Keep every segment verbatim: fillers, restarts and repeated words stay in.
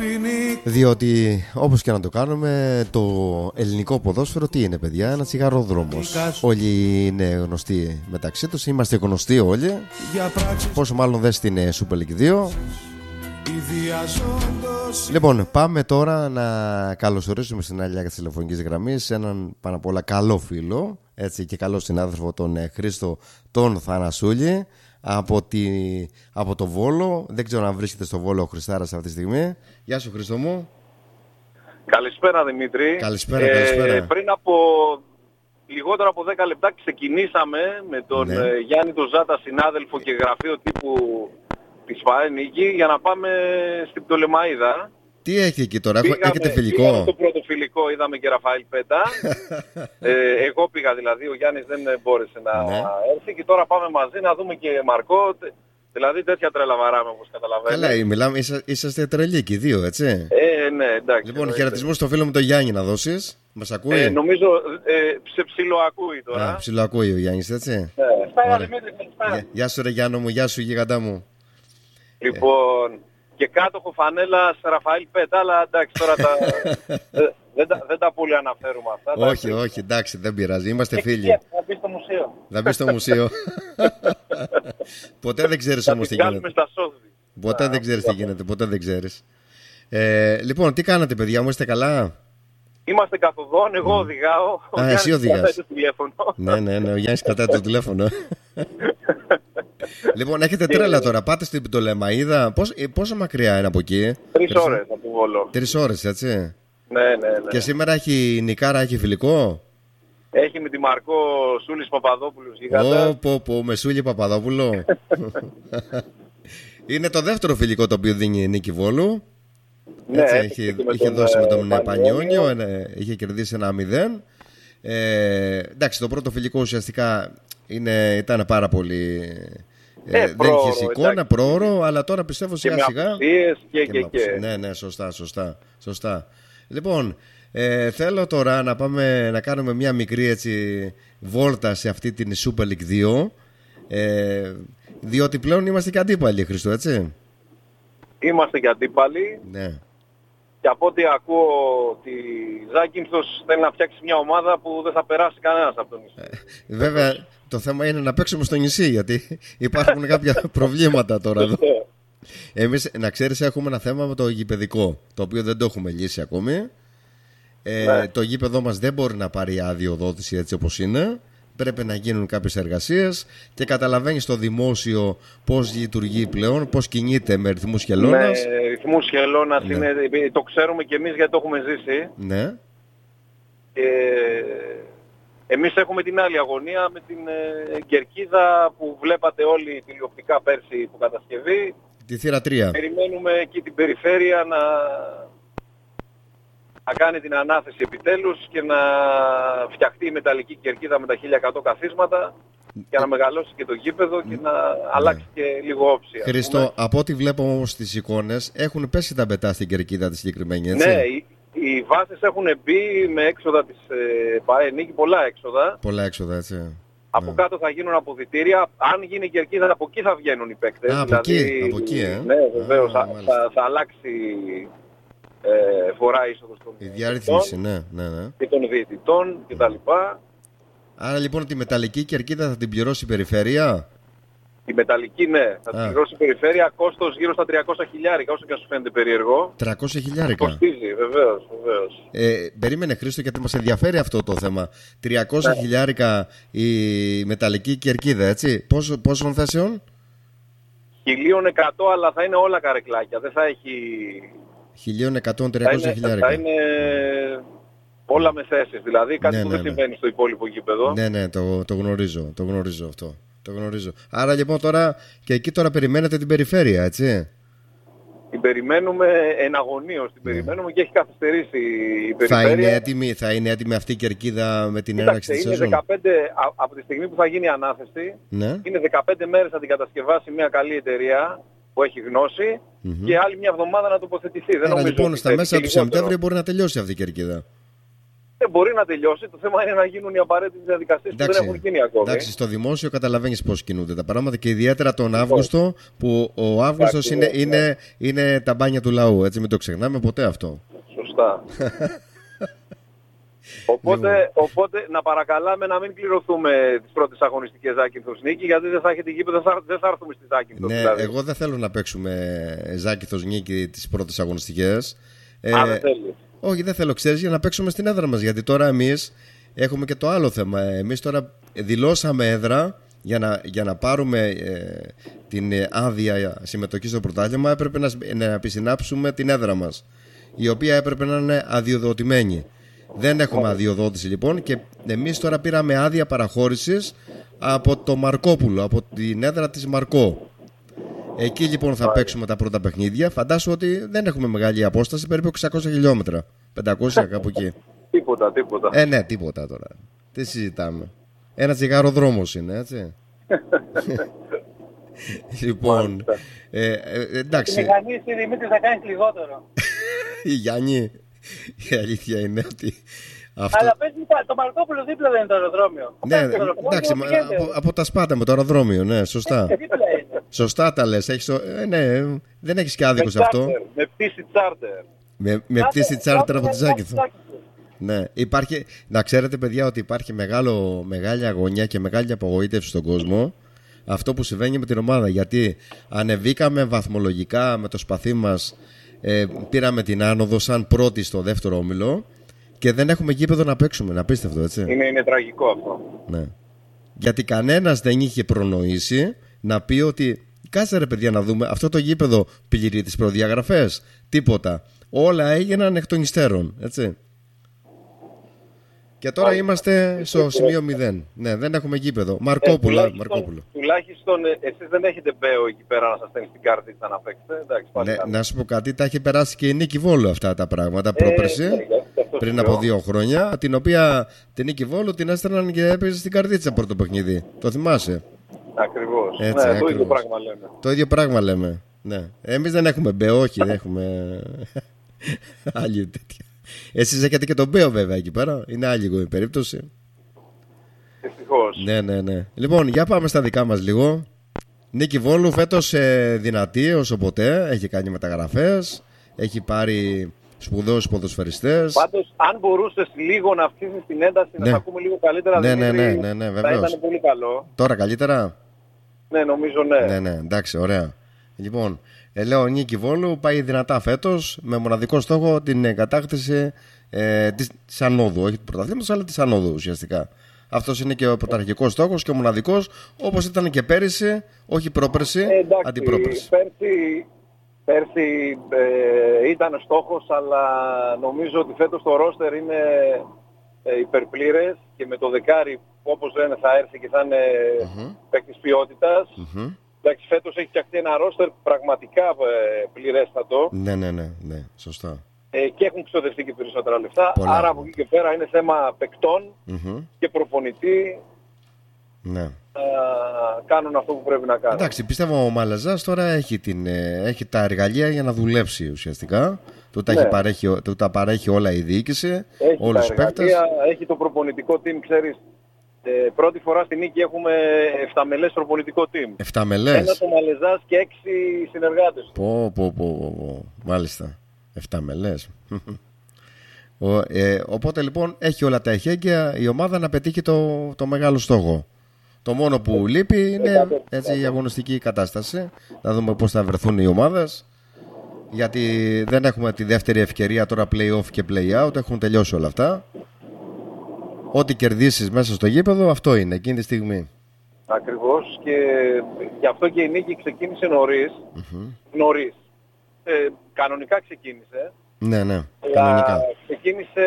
Διότι όπως και να το κάνουμε, το ελληνικό ποδόσφαιρο τι είναι, παιδιά? Ένα τσιγαρόδρομος. Όλοι είναι γνωστοί μεταξύ τους, είμαστε γνωστοί όλοι. Πόσο μάλλον δεν στην Super League δύο. Λοιπόν, πάμε τώρα να καλωσορίσουμε στην άλλη άκρη της τηλεφωνικής γραμμής έναν πάνω απ' όλα καλό φίλο, έτσι, και καλό συνάδελφο, τον Χρήστο τον Θανασούλη από, τη, από το Βόλο. Δεν ξέρω αν βρίσκεται στο Βόλο ο Χριστάρας αυτή τη στιγμή. Γεια σου, Χρήστο μου. Καλησπέρα, Δημήτρη. Καλησπέρα, ε, καλησπέρα. Πριν από λιγότερο από δέκα λεπτά ξεκινήσαμε με τον ναι. Γιάννη τον Ζάτα, συνάδελφο και γραφείο τύπου της ΠΑΕ Νίκη, για να πάμε στην Πτολεμαΐδα. Τι έχει εκεί τώρα, πήγαμε, έχετε φιλικό? Πήγαμε στο πρώτο φιλικό, είδαμε και Ραφαήλ Πέτα. ε, εγώ πήγα δηλαδή, ο Γιάννης δεν μπόρεσε να ναι. έρθει, και τώρα πάμε μαζί να δούμε και Μαρκό. Δηλαδή τέτοια τρέλα βαράμε, όπως καταλαβαίνετε. Καλά, μιλάμε, είσα, είσαστε τρελοί και οι δύο, έτσι? Ε, ναι, εντάξει. Λοιπόν, χαιρετισμούς στο φίλο μου τον Γιάννη να δώσεις. Μας ακούει? Ε, νομίζω ε, σε ψιλοακούει τώρα. Α, ψιλοακούει ο Γιάννης, έτσι? Καλησπέρα, Δημήτρη, καλησπέρα. Γεια σου ρε Γιάννο μου, γεια σου γίγαντά μου. Λοιπόν, και κάτοχο φανέλα Ραφαήλ Πέτα, αλλά εντάξει τώρα τα... δεν, τα, δεν τα πολύ αναφέρουμε αυτά. Όχι, εντάξει. όχι, εντάξει, δεν πειράζει, είμαστε φίλοι. Θα μπει στο μουσείο. Θα μπει στο μουσείο. Ποτέ δεν ξέρεις όμως τι γίνεται. Στα ποτέ δεν ξέρεις τι γίνεται, ποτέ δεν ξέρεις. Ε, λοιπόν, τι κάνατε παιδιά μου, είστε καλά? Είμαστε καθοδόν, εγώ οδηγάω. Α, εσύ οδηγάς. Ναι, ναι, ναι, ο Γιάννης κρατάει το τηλέφωνο. Λοιπόν, έχετε τρέλα τώρα, πάτε στην Πτολεμαΐδα. Πώς, πόσο μακριά είναι από εκεί? Τρεις ώρες από Βόλο. Τρεις ώρες, έτσι? Ναι, ναι, ναι. Και σήμερα έχει νικάρα, έχει φιλικό? Έχει με τη Μαρκό Σούλης Παπαδόπουλος γιγάντα. Ω, πω, πω, με Σούλη Παπαδόπουλο. Είναι το δεύτερο φιλικό το οποίο δίνει η Νίκη Βόλου. Ναι, έτσι, είχε, είχε δώσει με τον Πανιόνιο, είχε κερδίσει ένα μηδέν. Ε, εντάξει, το πρώτο φιλικό ουσιαστικά είναι, ήταν πάρα πολύ... Ε, ε, δεν είχε εικόνα, πρόωρο, αλλά τώρα πιστεύω σιγά σιγά. Και, και, και, και. Ναι, ναι, σωστά, σωστά, σωστά. Λοιπόν, ε, θέλω τώρα να πάμε να κάνουμε μια μικρή έτσι, βόλτα σε αυτή την Super League δύο. Ε, διότι πλέον είμαστε και αντίπαλοι, Χριστό, έτσι? Είμαστε και αντίπαλοι. Ναι. Και από ό,τι ακούω ότι Ζάκυνθος θέλει να φτιάξει μια ομάδα που δεν θα περάσει κανένας από το νησί. Ε, βέβαια το θέμα είναι να παίξουμε στο νησί, γιατί υπάρχουν κάποια προβλήματα τώρα εδώ. Εμείς, να ξέρεις, έχουμε ένα θέμα με το γηπεδικό, το οποίο δεν το έχουμε λύσει ακόμη. Ε, ναι. Το γήπεδό μας δεν μπορεί να πάρει αδειοδότηση έτσι όπως είναι. Πρέπει να γίνουν κάποιες εργασίες και καταλαβαίνεις το δημόσιο πώς λειτουργεί πλέον, πώς κινείται με ρυθμούς χελώνας. Με ρυθμούς χελώνας, ναι. είναι, το ξέρουμε και εμείς γιατί το έχουμε ζήσει. Ναι. Και εμείς έχουμε την άλλη αγωνία με την ε, Κερκίδα που βλέπατε όλοι τηλεοπτικά πέρσι που κατασκευή. Τη θύρα τρία. Περιμένουμε εκεί την περιφέρεια να... να κάνει την ανάθεση επιτέλους και να φτιαχτεί η μεταλλική κερκίδα με τα χίλια εκατό καθίσματα για να μεγαλώσει και το γήπεδο και να ναι. αλλάξει και λίγο όψη. Χρήστο, από ό,τι βλέπω όμως στις εικόνες έχουν πέσει τα μπετά στην κερκίδα τη συγκεκριμένη, έτσι? Ναι, οι, οι βάσεις έχουν μπει με έξοδα της ε, ΠΑΕ Νίκη, πολλά έξοδα. Πολλά έξοδα, έτσι. Από ναι. κάτω θα γίνουν αποδυτήρια. Αν γίνει η κερκίδα, από εκεί θα βγαίνουν οι παίκτες. Α, δηλαδή, από εκεί, από εκεί, ε. Ναι, βεβαίως, θα, θα, θα αλλάξει... Ε, φορά είσοδος των η διαρρύθμιση, ναι, ναι, ναι. και των διαιτητών κτλ. Άρα λοιπόν τη μεταλλική κερκίδα θα την πληρώσει η περιφέρεια? Η μεταλλική, ναι, θα την πληρώσει η περιφέρεια, κόστος γύρω στα τριακόσια χιλιάρικα, όσο και αν σου φαίνεται περίεργο. τριακόσια χιλιάρικα. Κοστίζει, βεβαίως, βεβαίως. Ε, περίμενε Χρήστο, γιατί μας ενδιαφέρει αυτό το θέμα. τριακόσια χιλιάρικα η μεταλλική κερκίδα, έτσι. Πόσο, πόσων θέσεων? χίλια εκατό, αλλά θα είναι όλα καρεκλάκια, δεν θα έχει... χίλια εκατό, τριακόσια χιλιάρικα. Θα είναι όλα με θέσεις, δηλαδή κάτι ναι, που ναι, δεν ναι. συμβαίνει στο υπόλοιπο γήπεδο. Ναι, ναι, το, το γνωρίζω, το γνωρίζω αυτό. Το γνωρίζω. Άρα λοιπόν τώρα και εκεί τώρα περιμένετε την περιφέρεια, έτσι? Την περιμένουμε εναγωνίως, την περιμένουμε ναι. και έχει καθυστερήσει η περιφέρεια. Θα είναι έτοιμη, θα είναι έτοιμη αυτή η κερκίδα με την έναρξη της σεζόν? δεκαπέντε, από τη στιγμή που θα γίνει η ανάθεση, ναι. είναι δεκαπέντε μέρες να την κατασκευάσει μια καλή εταιρεία που έχει γνώση mm-hmm. και άλλη μια εβδομάδα να τοποθετηθεί. Άρα λοιπόν στα μέσα του Σεπτέμβρη μπορεί να τελειώσει αυτή η κερκίδα. δεν μπορεί να τελειώσει. Το θέμα είναι να γίνουν οι απαραίτητες διαδικασίες που δεν έχουν γίνει ακόμη. Εντάξει, στο δημόσιο καταλαβαίνεις πώς κινούνται τα πράγματα και ιδιαίτερα τον Αύγουστο, που ο Αύγουστος είναι, είναι, είναι, είναι τα μπάνια του λαού. Έτσι, μην το ξεχνάμε ποτέ αυτό. Σωστά. Οπότε, οπότε να παρακαλάμε να μην κληρωθούμε τις πρώτες αγωνιστικές Ζάκυνθος νίκη, γιατί δεν θα έχετε γήπεδο, δεν θα, δεν θα έρθουμε στη Ζάκυνθος. Ναι, δηλαδή. Εγώ δεν θέλω να παίξουμε Ζάκυνθος νίκη τις πρώτες αγωνιστικές. Α, ε, δεν θέλει. Όχι, δεν θέλω, ξέρεις, για να παίξουμε στην έδρα μας. Γιατί τώρα εμείς έχουμε και το άλλο θέμα. Εμείς τώρα δηλώσαμε έδρα για να, για να πάρουμε ε, την άδεια συμμετοχή στο πρωτάθλημα. Έπρεπε να, να επισυνάψουμε την έδρα μας, η οποία έπρεπε να είναι αδειοδοτημένη. Δεν έχουμε αδειοδότηση λοιπόν και εμείς τώρα πήραμε άδεια παραχώρησης από το Μαρκόπουλο, από την έδρα της Μαρκό. Εκεί λοιπόν θα παίξουμε τα πρώτα παιχνίδια. Φαντάσου ότι δεν έχουμε μεγάλη απόσταση, περίπου εξακόσια χιλιόμετρα, πεντακόσια κάπου εκεί. Τίποτα, τίποτα. Ε, ναι, τίποτα τώρα. Τι συζητάμε. Ένα τσιγαροδρόμος είναι, έτσι. Λοιπόν, ε, ε, εντάξει. Η Μηχανή στη Δημήτρη θα κάνει λιγότερο. Η Γιάννη, η αλήθεια είναι ότι αυτό... Αλλά πες μου, το Μαρκόπουλο δίπλα δεν είναι το αεροδρόμιο. Ναι, εντάξει, μα, από, από τα Σπάτα με το αεροδρόμιο, ναι, σωστά. Σωστά τα λες, έχεις, ε, ναι, δεν έχεις και άδικο σε αυτό. Με πτήση τσάρτερ. Με, με πτήση τσάρτερ από τη Ζάκυνθο. Ναι, υπάρχει, να ξέρετε παιδιά ότι υπάρχει μεγάλο, μεγάλη αγωνία και μεγάλη απογοήτευση στον κόσμο. Αυτό που συμβαίνει με την ομάδα, γιατί ανεβήκαμε βαθμολογικά με το σπαθί μας, ε, πήραμε την άνοδο σαν πρώτη στο δεύτερο όμιλο και δεν έχουμε γήπεδο να παίξουμε, να πίστευτο, έτσι. Είναι, είναι τραγικό αυτό. Ναι. Γιατί κανένας δεν είχε προνοήσει να πει ότι κάτσε ρε παιδιά να δούμε, αυτό το γήπεδο πληρεί τις προδιαγραφές, τίποτα. Όλα έγιναν εκ των υστέρων, έτσι. Και τώρα είμαστε στο σημείο μηδέν. Ναι, δεν έχουμε γήπεδο. Μαρκόπουλο. Ε, τουλάχιστον, Μαρκόπουλο. Τουλάχιστον εσείς δεν έχετε μπέο εκεί πέρα να σας στέλνει στην κάρτιτσα να παίξετε. Εντάξει, ναι, να σου πω κάτι, τα έχει περάσει και η Νίκη Βόλου αυτά τα πράγματα πρόπερση, ε, πριν από δύο χρόνια. Την οποία την Νίκη Βόλου την έστελναν και έπαιζε στην καρτίτσα πρώτο παιχνίδι. Το θυμάσαι? Ακριβώς. Έτσι, ναι, ακριβώς. Το ίδιο πράγμα λέμε. Το ίδιο πράγμα λέμε. Ναι. Εμείς δεν έχουμε μπέο, όχι, δεν έχουμε άλλη τέτοια. Εσείς έχετε και τον Μπέο βέβαια εκεί πέρα. Είναι άλλη η περίπτωση. Ευτυχώς. Ναι, ναι, ναι. Λοιπόν, για πάμε στα δικά μας λίγο. Νίκη Βόλου φέτος ε, δυνατή όσο ποτέ. Έχει κάνει μεταγραφές. Έχει πάρει σπουδαίους ποδοσφαιριστές. Πάντως, αν μπορούσες λίγο να αυξήσεις την ένταση, ναι. να τα ακούμε λίγο καλύτερα, ναι, Δημήτρη, ναι, ναι, ναι, ναι, θα ήταν πολύ καλό. Τώρα καλύτερα. Ναι, νομίζω ναι. Ναι, ναι, εντάξει, ωραία. Λοιπόν, ε, λέω Νίκη Βόλου πάει δυνατά φέτος με μοναδικό στόχο την ε, κατάκτηση ε, της, της ανόδου. Όχι του πρωταθλήματος, αλλά της ανόδου ουσιαστικά. Αυτός είναι και ο πρωταρχικός στόχος και ο μοναδικός, όπως ήταν και πέρυσι, όχι πρόπερσι, ε, αντιπρόπερσι. Πέρσι, πέρσι ε, ήταν στόχος, αλλά νομίζω ότι φέτος το ρόστερ είναι ε, υπερπλήρες και με το δεκάρι, όπως λένε, θα έρθει και θα είναι mm-hmm. παίκτης ποιότητας. Mm-hmm. Εντάξει, φέτος έχει φτιαχτεί ένα ρόστερ πραγματικά ε, πληρέστατο. Ναι, ναι, ναι, ναι, σωστά. Ε, και έχουν ξοδευτεί και περισσότερα λεφτά. Πολλά. Άρα από εκεί και πέρα είναι θέμα παικτών mm-hmm. και προπονητή. Ναι. Να κάνουν αυτό που πρέπει να κάνουν. Εντάξει, πιστεύω ο Μαλαζάς τώρα έχει, την, έχει τα εργαλεία για να δουλέψει ουσιαστικά. Του τα, ναι. παρέχει, του τα παρέχει όλα η διοίκηση, έχει όλους τους παίκτες. Έχει το προπονητικό team, ξέρεις. Ε, πρώτη φορά στην Νίκη έχουμε εφταμελές προπονητικό team. Εφταμελές. Ένα ο Μαλεζάς και έξι συνεργάτες. Πω, πω, πω, πω, πω. Μάλιστα. Εφταμελές. ο, ε, οπότε λοιπόν έχει όλα τα εχέγγυα η ομάδα να πετύχει το, το μεγάλο στόχο. Το μόνο που λείπει είναι έτσι, η αγωνιστική κατάσταση. Να δούμε πώς θα βρεθούν οι ομάδες. Γιατί δεν έχουμε τη δεύτερη ευκαιρία τώρα play-off και play-out. Έχουν τελειώσει όλα αυτά. Ό,τι κερδίσεις μέσα στο γήπεδο, αυτό είναι εκείνη τη στιγμή. Ακριβώς, και γι' αυτό και η Νίκη ξεκίνησε νωρίς. Mm-hmm. Νωρίς. Ε, κανονικά ξεκίνησε. Ναι, ναι, κανονικά. Αλλά ξεκίνησε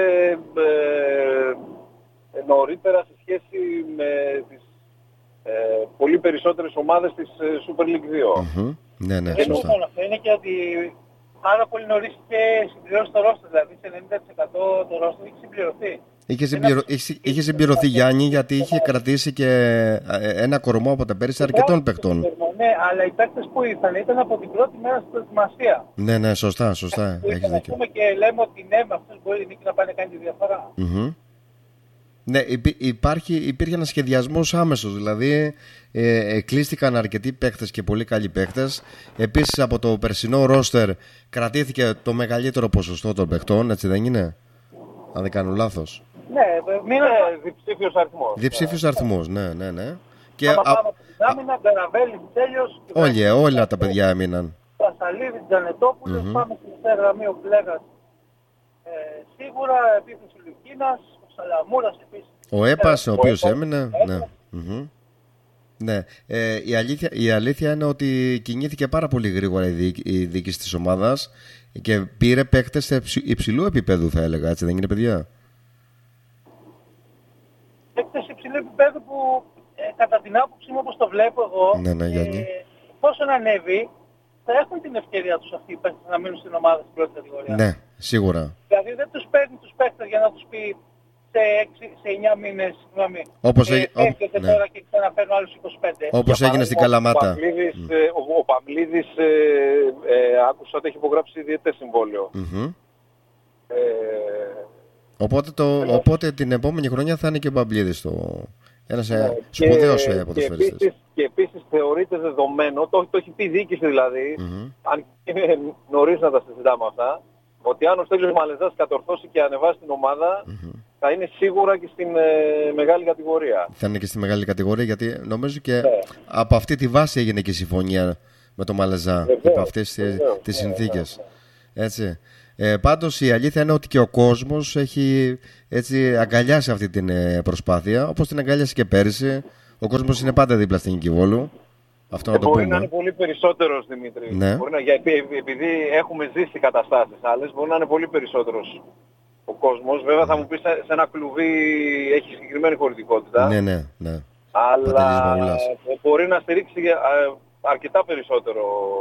ε, νωρίτερα σε σχέση με τις ε, πολύ περισσότερες ομάδες της Super League δύο. Mm-hmm. Ναι, ναι, δεν σωστά. Είναι, αυτό είναι και ότι πάρα πολύ νωρίς και συμπληρώσει το ρόστο, δηλαδή σε ενενήντα τοις εκατό το ρόστο έχει συμπληρωθεί. Είχε, συμπληρω... είχε, είχε συμπληρωθεί Γιάννη, γιατί είχε κρατήσει και ένα κορμό από τα πέρυσι αρκετών παιχτών. Ναι, αλλά οι παίκτες που ήρθαν ήταν από την πρώτη μέρα στην προετοιμασία. Ναι, ναι, σωστά, σωστά. Έχεις δίκιο. Και λέμε ότι ναι, με αυτούς μπορεί η Νίκη να πάει να κάνει τη διαφορά. Mm-hmm. Ναι, υπάρχει, υπήρχε ένα σχεδιασμός άμεσος. Δηλαδή, ε, κλείστηκαν αρκετοί παίκτες και πολύ καλοί παίκτες. Επίσης, από το περσινό ρόστερ κρατήθηκε το μεγαλύτερο ποσοστό των παιχτών, έτσι δεν είναι? Αν δεν κάνω λάθος. Ναι, μείνε διψήφιος αριθμός. Διψήφιος αριθμός, ναι, ναι, ναι. Και άμα πάμε από την άμυνα, Γκαραβέλη, Τέλειος. Όλοι, όλα τα παιδιά έμειναν. Πασαλίδη, Τζανετόπουλος, mm-hmm. Πάμε στην δευτέρα γραμμή ο Πλέγας. Ε, σίγουρα, επίθεση Λουκίνας, ο Σαλαμούρας επίσης. Ο Έπας, ο οποίος έμεινε. Ναι. Mm-hmm. Ναι. Ε, η, αλήθεια, η αλήθεια είναι ότι κινήθηκε πάρα πολύ γρήγορα η, δι, η διοίκηση της ομάδας και πήρε παίκτες σε υψηλού επίπεδου, θα έλεγα, έτσι δεν είναι, παιδιά? Παίκτες υψηλού επίπεδου που ε, κατά την άποψη μου, όπως το βλέπω εγώ, ναι, ναι, ε, πόσο να ανέβει, θα έχουν την ευκαιρία τους αυτοί οι παίκτες να μείνουν στην ομάδα στην πρώτη κατηγορία. Ναι, σίγουρα. Δηλαδή δεν τους παίρνει τους παίκτες για να τους πει σε, έξι, σε εννιά μήνες, συγγνώμη, όπως ε, έρχεται ναι. τώρα και ξαναφέρνω άλλους είκοσι πέντε. Όπως για έγινε στην Καλαμάτα. Ο Παμλίδης, mm. ε, ο, ο Παμλίδης ε, ε, άκουσα ότι έχει υπογράψει διετές συμβόλαιο. Mm-hmm. Ε, οπότε, το, ε, οπότε την επόμενη χρονιά θα είναι και ο Παμλίδης το... Ένας ε, σπουδαίος ποδοσφαιριστής. Και, και επίσης θεωρείται δεδομένο, το, το έχει πει η διοίκηση δηλαδή, mm-hmm. αν και είναι νωρίς να τα συζητάμε αυτά, ότι αν ο Στέλιος Μαλεζάς κατορθώσει και ανεβάσει την ομάδα, mm-hmm. θα είναι σίγουρα και στην ε, μεγάλη κατηγορία. Θα είναι και στη μεγάλη κατηγορία, γιατί νομίζω και ναι. από αυτή τη βάση έγινε και η συμφωνία με τον Μαλεζά, από αυτές βεβαίως, τις συνθήκες. Έτσι. Ε, πάντως η αλήθεια είναι ότι και ο κόσμος έχει έτσι αγκαλιάσει αυτή την προσπάθεια, όπως την αγκαλιάσει και πέρυσι. Ο κόσμος είναι πάντα δίπλα στην Νίκη Βόλου. Αυτό να το μπορεί πούμε. να είναι πολύ περισσότερος, Δημήτρη. Ναι. Μπορεί να, για, επειδή έχουμε ζήσει καταστάσεις άλλες, μπορεί να είναι πολύ περισσότερος ο κόσμος. Βέβαια θα μου πει σε, σε ένα κλουβί έχει συγκεκριμένη χωρητικότητα. Ναι, ναι, ναι. Αλλά μπορεί να στηρίξει αρκετά περισσότερο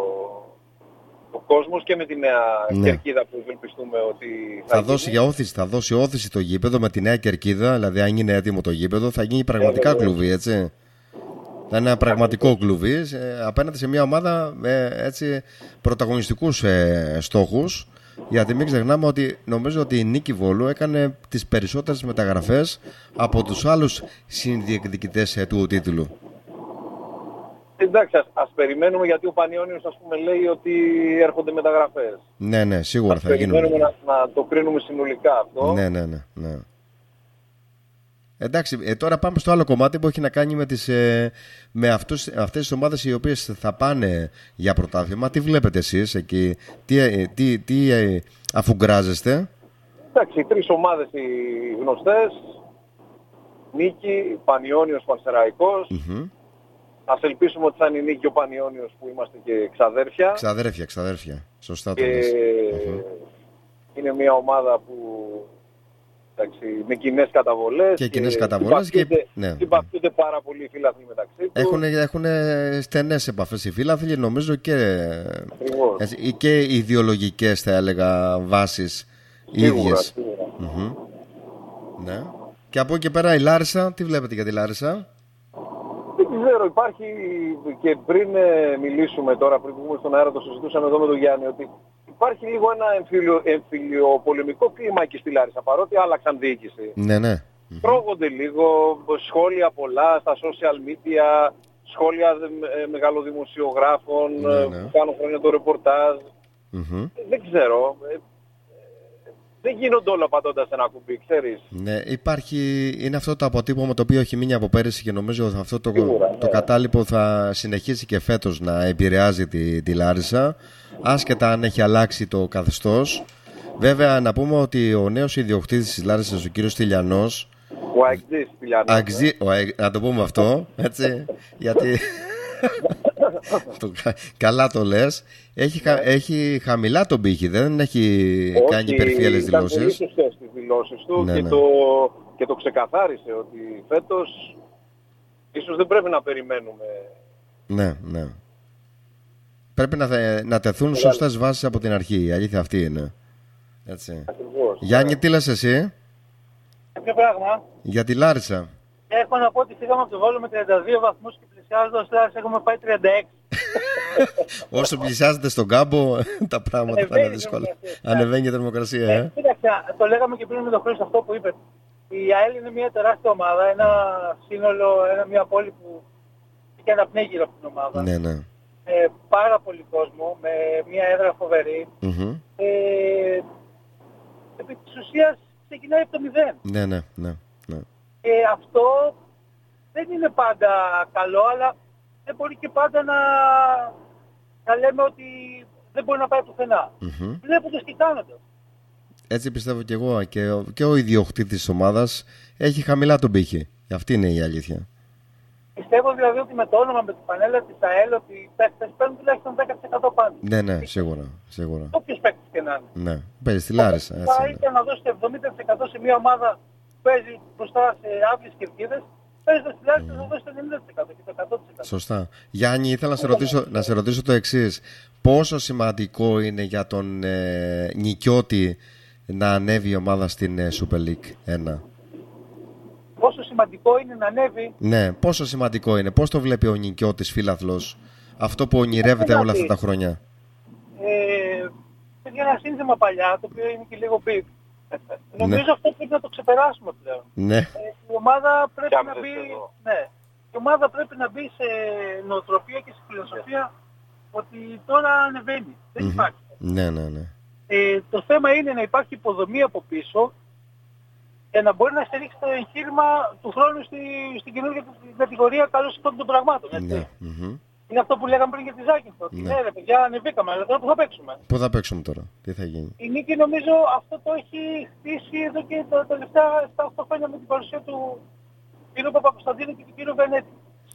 ο κόσμος και με τη νέα ναι. κερκίδα που ελπιστούμε ότι θα, θα δώσει για όθηση, θα δώσει όθηση το γήπεδο με τη νέα κερκίδα. Δηλαδή αν είναι έτοιμο το γήπεδο θα γίνει πραγματικά ε, κλουβί, έτσι. Θα είναι ένα πραγματικό κλουβί ε, απέναντι σε μια ομάδα με έτσι πρωταγωνιστικούς ε, στόχους. Γιατί μην ξεχνάμε ότι νομίζω ότι η Νίκη Βόλου έκανε τις περισσότερες μεταγραφές από τους άλλους συνδιεκδικητές ε, του τίτλου. Εντάξει, ας, ας περιμένουμε, γιατί ο Πανιώνιος ας πούμε λέει ότι έρχονται μεταγραφές. Ναι, ναι, σίγουρα ας θα γίνουν. Περιμένουμε να, να το κρίνουμε συνολικά αυτό. Ναι, ναι, ναι, ναι. Εντάξει, ε, τώρα πάμε στο άλλο κομμάτι που έχει να κάνει με, τις, ε, με αυτούς, αυτές τις ομάδες οι οποίες θα πάνε για πρωτάθλημα. Τι βλέπετε εσείς εκεί, τι, ε, τι, τι ε, αφουγκράζεστε? Εντάξει, οι τρεις ομάδες οι γνωστές, Νίκη, Πανιώνιος, Πανσεραϊκός. Mm-hmm. Ας ελπίσουμε ότι θα είναι η Νίκη και ο Πανιώνιος που είμαστε και ξαδέρφια. Ξαδέρφια, ξαδέρφια. Σωστά το και... λες. Mm-hmm. Είναι μια ομάδα που εντάξει, με κοινές καταβολές. Και κοινές καταβολές. Και συμπαθούνται ναι. πάρα πολύ οι φίλαθλοι μεταξύ τους. Έχουν, έχουν στενές επαφές οι φίλαθλοι, νομίζω, και, έτσι, και ιδεολογικές, θα έλεγα, βάσεις σίγουρα, ίδιες. Σίγουρα. Mm-hmm. Ναι. Και από εκεί πέρα η Λάρισα, τι βλέπετε για τη Λάρισα? Δεν ξέρω, υπάρχει και πριν ε, μιλήσουμε τώρα, πριν πούμε στον αέρα, το συζητούσαμε εδώ με τον Γιάννη, ότι υπάρχει λίγο ένα εμφυλιο, εμφυλιοπολεμικό κλίμα εκεί στη Λάρισα, παρότι άλλαξαν διοίκηση. Ναι, ναι. Τρώγονται λίγο, σχόλια πολλά στα social media, σχόλια ε, μεγαλοδημοσιογράφων ναι, ναι. που κάνουν χρόνια το ρεπορτάζ. Mm-hmm. Δεν ξέρω. Ε, Δεν γίνονται όλα πατώντας ένα κουμπί, ξέρεις. Ναι, υπάρχει, είναι αυτό το αποτύπωμα το οποίο έχει μείνει από πέρυσι και νομίζω ότι αυτό το, Σίγουρα, το ναι. κατάλοιπο θα συνεχίσει και φέτος να επηρεάζει τη, τη Λάρισα, άσχετα αν έχει αλλάξει το καθεστώς. Βέβαια να πούμε ότι ο νέος ιδιοκτήτης της Λάρισσας, ο κύριος Τηλιανός, ο Αεξής Τηλιανός, Αγζή, ο, να το πούμε αυτό, έτσι, γιατί το, καλά το λες. Έχει, ναι. έχει χαμηλά τον πύχη, δεν έχει όχι, κάνει υπερφύελες δηλώσεις. Ήταν πολύ σωστές τις δηλώσεις του ναι, και, ναι. Το, και το ξεκαθάρισε ότι φέτος ίσως δεν πρέπει να περιμένουμε. Ναι, ναι. Πρέπει να, να τεθούν δηλαδή σωστές βάσεις από την αρχή. Η αλήθεια αυτή είναι. Έτσι. Ακριβώς. Γιάννη, ναι. τι λες εσύ? Ποιο πράγμα? Για τη Λάρισα. Έχω να πω ότι φύγαμε από το Βόλο με τριάντα δύο βαθμούς και πλησιάζοντας Λάρισα έχουμε πάει τριάντα έξι. Όσο πλησιάζετε στον κάμπο τα πράγματα θα είναι δύσκολα. Ανεβαίνει η θερμοκρασία. Ε, κοίταξε, το λέγαμε και πριν με τον Χρήστο αυτό που είπε. Η ΑΕΛ είναι μια τεράστια ομάδα, ένα σύνολο, ένα, μια πόλη που έχει ένα πνίγυρο από την ομάδα. Ναι, ναι. Ε, πάρα πολύ κόσμο, με μια έδρα φοβερή. Mm-hmm. Ε, επί της ουσίας ξεκινάει από το μηδέν. Ναι, ναι, ναι, ναι. Και αυτό δεν είναι πάντα καλό, αλλά δεν μπορεί και πάντα να, να λέμε ότι δεν μπορεί να πάει πουθενά. Mm-hmm. Βλέποντας και κάνοντας. Έτσι πιστεύω και εγώ. Και ο, και ο ιδιοκτήτης της ομάδας έχει χαμηλά τον πύχη. Αυτή είναι η αλήθεια. Πιστεύω δηλαδή ότι με το όνομα, με την πανέλα της ΑΕΛ, ότι οι παίκτες παίρνουν τουλάχιστον δέκα τοις εκατό πάνω. Ναι, ναι, σίγουρα. σίγουρα. Όποιος παίκτης και να είναι. Ναι, παίζει στη Λάρισα. Θα είτε να δώσετε εβδομήντα τοις εκατό σε μια ομάδα που παίζει μπροστά σε άβγες κερκίδες, παίζοντας στη Λάρισα θα δώσετε ενενήντα τοις εκατό και το εκατό τοις εκατό. Σωστά. Γιάννη, ήθελα να σε ρωτήσω, να σε ρωτήσω το εξής. Πόσο σημαντικό είναι για τον ε, Νικιώτη να ανέβει η ομάδα στην ε, Super League ένα? Πόσο σημαντικό είναι να ανέβει? Ναι, πόσο σημαντικό είναι? Πώς το βλέπει ο Νικιώτης φίλαθλος, αυτό που ονειρεύεται όλα αυτά τα χρόνια? Ε, για ένα σύνθημα παλιά, το οποίο είναι και λίγο big. Νομίζω αυτό πρέπει να το ξεπεράσουμε πλέον. Ναι. Ε, η ομάδα πρέπει να μπει, ναι, η ομάδα πρέπει να μπει σε νοοτροπία και σε φιλοσοφία ότι τώρα ανεβαίνει. Δεν Mm-hmm. υπάρχει. Ναι, ναι, ναι. Ε, το θέμα είναι να υπάρχει υποδομή από πίσω για να μπορεί να στηρίξει το εγχείρημα του χρόνου στη, στην καινούργια κατηγορία καλώς των πραγμάτων. Έτσι. Ναι. Mm-hmm. Είναι αυτό που λέγαμε πριν για τη Ζάκυνθο. Ναι. ναι, ρε παιδιά, ανεβήκαμε, αλλά τώρα που θα παίξουμε. Πού θα παίξουμε τώρα, τι θα γίνει? Η νίκη νομίζω αυτό το έχει χτίσει εδώ και τα τελευταία επτά οχτώ χρόνια με την παρουσία του κ. Παπακοσταντίνου και του κ. Βενέτη.